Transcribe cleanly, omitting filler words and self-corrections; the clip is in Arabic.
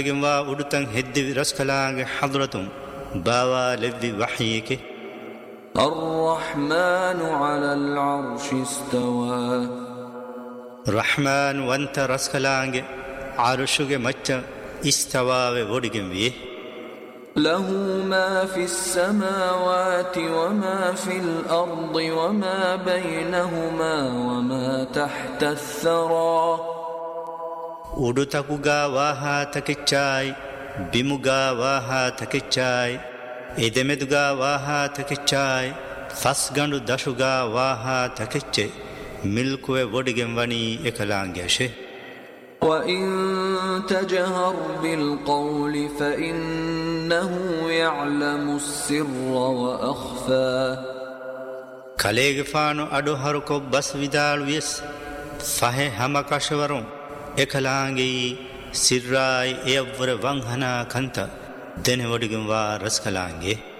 جنوا أردتن هدي رسكلانج حضرتهم باوا لبي وحيك الرحمن على العرش استوى رحمن وانت رسكلانج عرشوge مچ استوى ودگموي له ما في السماوات وما في الأرض وما بينهما وما تحت الثرى උඩුතකුගා වාහා තකිච්චායි බිමුගා වාහා තකිච්චායි එදෙමෙදුගා වාහා තකිච්චායි ෆස්ගඬු දශුගා වාහා තකිච්චේ මිල්කුවේ වොඩිගෙන් වනී එකලාංගයෂේ وإن تجهر بالقول فإنه يعلم السر وأخفى කලේගෆානු අඩු හරුකො බස් විදාළු වියස් ෆහේ හමකශවරුන් එකලාංගේ සිර්රායි එයවර වංහනා කන්ත දෙන වඩිගම් වා රස්කලාංගේ